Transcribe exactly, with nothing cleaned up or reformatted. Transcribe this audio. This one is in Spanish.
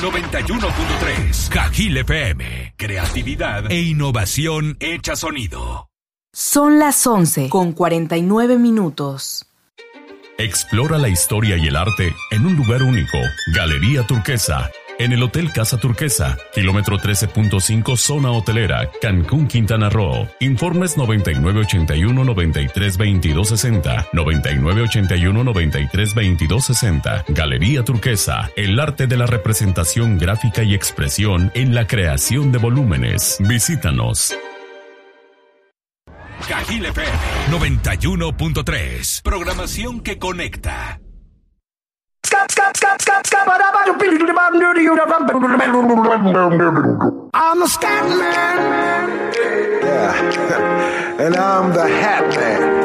noventa y uno punto tres. Cajil F M. Creatividad e innovación hecha sonido. Son las once con cuarenta y nueve minutos. Explora la historia y el arte en un lugar único. Galería Turquesa. En el Hotel Casa Turquesa, kilómetro trece punto cinco, zona hotelera, Cancún, Quintana Roo. Informes noventa y nueve ochenta y uno noventa y tres veintidós sesenta, noventa y nueve ochenta y uno noventa y tres veintidós sesenta. Galería Turquesa, el arte de la representación gráfica y expresión en la creación de volúmenes. Visítanos. Cajil F M noventa y uno punto tres. Programación que conecta. I'm a scat man. Yeah. And I'm the hat man.